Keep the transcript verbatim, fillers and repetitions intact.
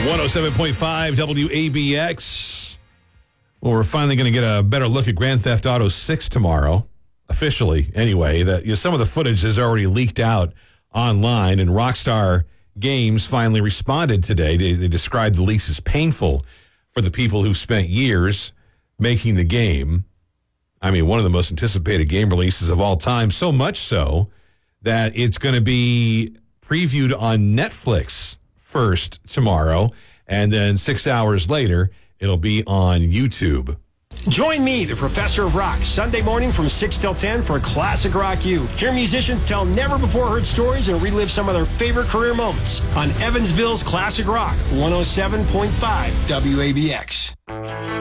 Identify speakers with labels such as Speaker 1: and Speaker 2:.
Speaker 1: one oh seven point five W A B X. Well, we're finally going to get a better look at Grand Theft Auto six tomorrow, officially anyway. That, you know, some of the footage has already leaked out online, and Rockstar Games finally responded today. They, they described the leaks as painful for the people who spent years making the game. I mean, one of the most anticipated game releases of all time, so much so that it's going to be previewed on Netflix first tomorrow, and then six hours later, it'll be on YouTube.
Speaker 2: Join me, the Professor of Rock, Sunday morning from six till ten for Classic Rock U. Hear musicians tell never-before-heard stories and relive some of their favorite career moments on Evansville's Classic Rock, one oh seven point five W A B X.